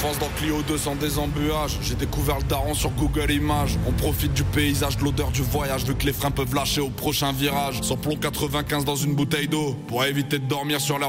Enfance dans Clio 2 sans désembuage. J'ai découvert le daron sur Google Images. On profite du paysage, de l'odeur du voyage, vu que les freins peuvent lâcher au prochain virage. Sans plomb 95 dans une bouteille d'eau, pour éviter de dormir sur la